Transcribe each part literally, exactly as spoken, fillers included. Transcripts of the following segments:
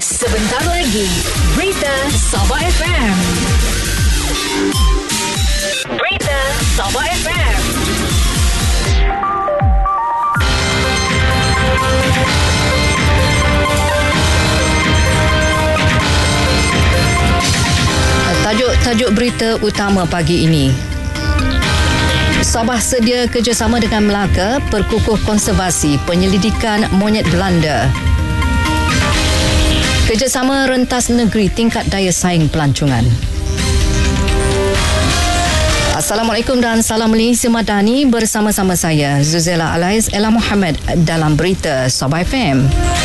Sebentar lagi, Berita Sabah F M. Berita Sabah F M. Tajuk-tajuk berita utama pagi ini. Sabah sedia kerjasama dengan Melaka perkukuh konservasi penyelidikan monyet Belanda. Kerjasama rentas negeri tingkat daya saing pelancongan. Assalamualaikum dan salam Malaysia Madani, bersama-sama saya Zuzela Alais Ella Muhammad dalam Berita Sabah F M.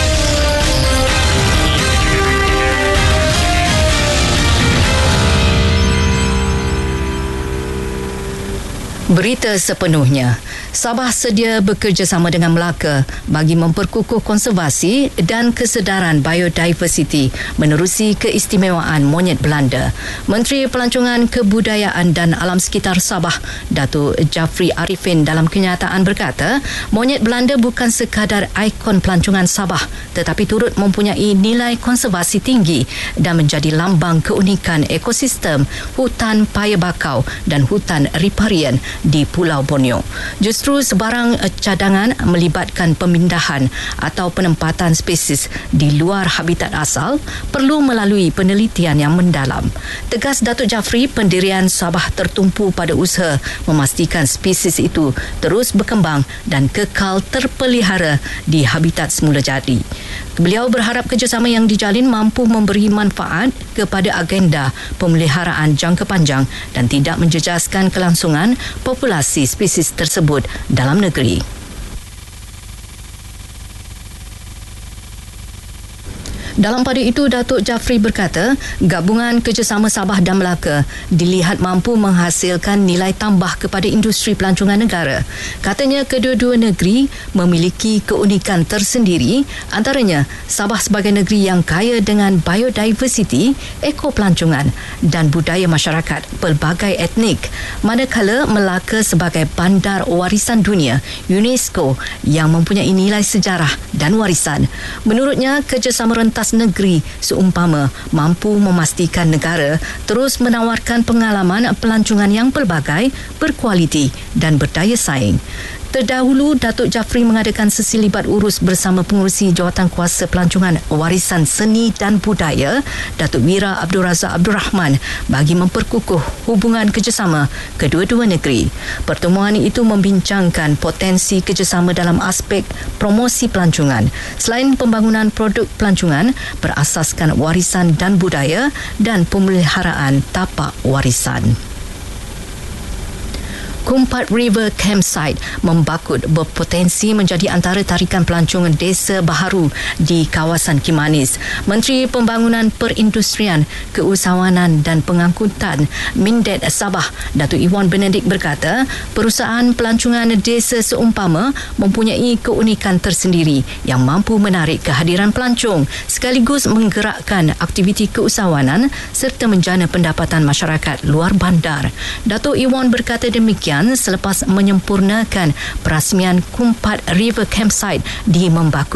Berita sepenuhnya. Sabah sedia bekerjasama dengan Melaka bagi memperkukuh konservasi dan kesedaran biodiversiti menerusi keistimewaan monyet Belanda. Menteri Pelancongan, Kebudayaan dan Alam Sekitar Sabah, Datuk Jafri Arifin dalam kenyataan berkata, monyet Belanda bukan sekadar ikon pelancongan Sabah tetapi turut mempunyai nilai konservasi tinggi dan menjadi lambang keunikan ekosistem hutan paya bakau dan hutan riparian di Pulau Borneo. Justru sebarang cadangan melibatkan pemindahan atau penempatan spesies di luar habitat asal perlu melalui penelitian yang mendalam. Tegas Datuk Jafri, pendirian Sabah tertumpu pada usaha memastikan spesies itu terus berkembang dan kekal terpelihara di habitat semula jadi. Beliau berharap kerjasama yang dijalin mampu memberi manfaat kepada agenda pemeliharaan jangka panjang dan tidak menjejaskan kelangsungan populasi spesies tersebut dalam negeri. Dalam pada itu, Datuk Jafri berkata, gabungan kerjasama Sabah dan Melaka dilihat mampu menghasilkan nilai tambah kepada industri pelancongan negara. Katanya, kedua-dua negeri memiliki keunikan tersendiri, antaranya Sabah sebagai negeri yang kaya dengan biodiversiti, ekopelancongan dan budaya masyarakat pelbagai etnik, manakala Melaka sebagai bandar warisan dunia UNESCO yang mempunyai nilai sejarah dan warisan. Menurutnya, kerjasama rentas negeri seumpama mampu memastikan negara terus menawarkan pengalaman pelancongan yang pelbagai, berkualiti dan berdaya saing. Terdahulu, Datuk Jafri mengadakan sesi libat urus bersama pengurusi Jawatankuasa Pelancongan Warisan Seni dan Budaya, Datuk Wira Abdul Razak Abdul Rahman, bagi memperkukuh hubungan kerjasama kedua-dua negeri. Pertemuan itu membincangkan potensi kerjasama dalam aspek promosi pelancongan, selain pembangunan produk pelancongan berasaskan warisan dan budaya dan pemeliharaan tapak warisan. Kumpat River Campsite membakut berpotensi menjadi antara tarikan pelancongan desa baharu di kawasan Kimanis. Menteri Pembangunan Perindustrian, Keusahawanan dan Pengangkutan Mindet Sabah, Datuk Iwan Benedik berkata, perusahaan pelancongan desa seumpama mempunyai keunikan tersendiri yang mampu menarik kehadiran pelancong sekaligus menggerakkan aktiviti keusahawanan serta menjana pendapatan masyarakat luar bandar. Datuk Iwan berkata demikian selepas menyempurnakan perasmian Kumpat River Campsite di Membakut.